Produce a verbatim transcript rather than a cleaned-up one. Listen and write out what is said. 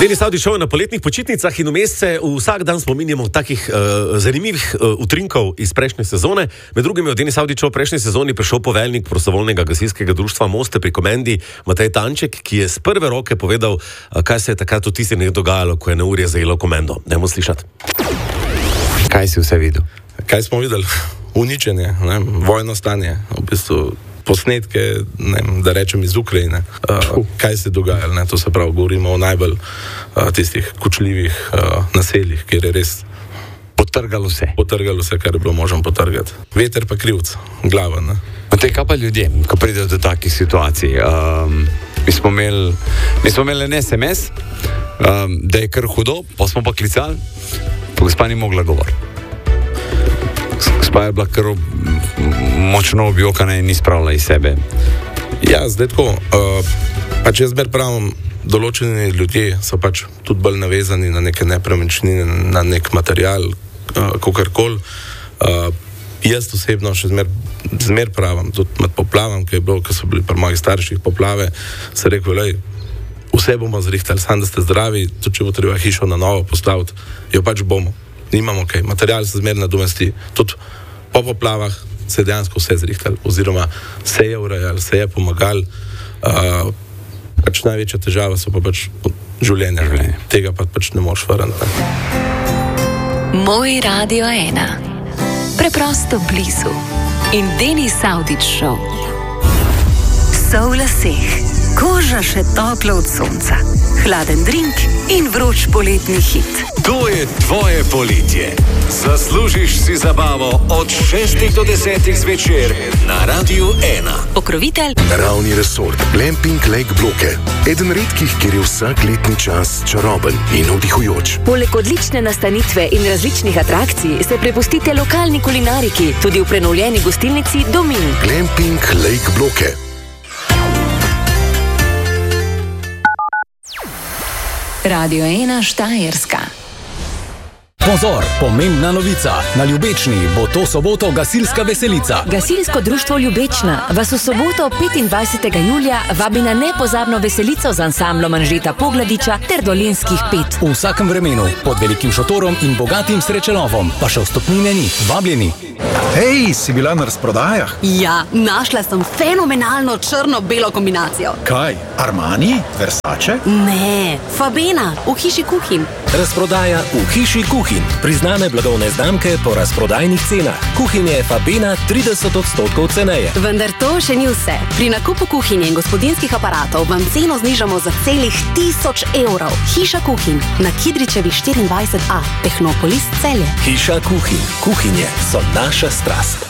Denis Avdić šel na poletnih počitnicah in vmes se vsak dan spominjamo takih uh, zanimivih uh, utrinkov iz prejšnje sezone. Med drugim je od Denis Avdić v prejšnji sezoni prišel poveljnik prostovoljnega gasilskega društva Moste pri Komendi, Matej Tanček, ki je z prve roke povedal, uh, kaj se je takrat v tistih dneh dogajalo, ko je neurje zajelo Komendo. Dajmo slišati. Kaj si vse videl? Kaj smo videli? Uničenje, ne? Vojno stanje, v bistvu posnetke, ne, da rečem iz Ukrajine, uh, kaj se dogaja, ne? To se pravi, govorimo o najbolj uh, tistih kočljivih uh, naseljih, kjer je res Potrgalo se. Potrgalo se, kar je bilo možno potrgati. Veter pa krivc, glava. Ne? Matej, kaj pa ljudje, ko pridejo do takih situacij? Um, mi smo imeli, mi smo imeli en es em es, um, da je kar hudo, pa smo pa klicali, pa gospa ni mogla govoriti. Gospa je bila kar močno objokana in ni spravila iz sebe. Ja, zdaj tako, uh, pač jaz zmer pravim, določeni ljudje so pač tudi bolj navezani na neke nepremičnine, na nek material, uh, kakorkoli. Uh, jaz osebno še zmer, zmer pravim, tudi med poplavam, ki je bilo, ko so bili pri mojih starših poplave, se rekel, lej, vse bomo zrihtali, sam da ste zdravi, tudi če bo treba hišo na novo postaviti, jo pač bomo. Nimamo kaj, material se zmer nadomesti, tudi po poplavah se je dejansko vse zrihtali, oziroma se je urejali, se je pomagali. Uh, pač največja težava so pa pač življenja, življenja. Tega pa pač ne moreš vrniti. Moj Radio ena. Preprosto blizu. In Denis Avdić Show. So v laseh, koža še topla od sonca, hladen drink in vroč poletni hit. To je tvoje poletje. Zaslužiš si zabavo od šestih do desetih zvečer na Radiu ena. Pokrovitelj Naravni resort Glamping Lake Bloke. Eden redkih, kjer je vsak letni čas čaroben in navdihujoč. Poleg odlične nastanitve in različnih atrakcij se prepustite lokalni kulinariki, tudi v prenovljeni gostilnici Domin. Glamping Lake Bloke. Radio ena Štajerska. Pozor, pomembna novica. Na Ljubečni bo to soboto gasilska veselica. Gasilsko društvo Ljubečna vas v soboto petindvajsetega julija vabi na nepozabno veselico z ansamblom Anžeta Pogladiča ter Dolenjskih pet. V vsakem vremenu, pod velikim šotorom in bogatim srečelovom, pa še vstopnine ni. Vabljeni. Hej, si bila na razprodajah? Ja, našla sem fenomenalno črno-belo kombinacijo. Kaj, Armani? Versace? Ne, Fabena, v hiši kuhinj. Razprodaja v hiši kuhinj. Priznane blagovne znamke po razprodajnih cenah. Kuhinje Fabena trideset odstotkov ceneje. Vendar to še ni vse. Pri nakupu kuhinje in gospodinjskih aparatov vam ceno znižamo za celih tisoč evrov. Hiša kuhinj na Kidričevi štiriindvajset a, Tehnopolis Celje. Hiša kuhinj. Kuhinje so naša strast.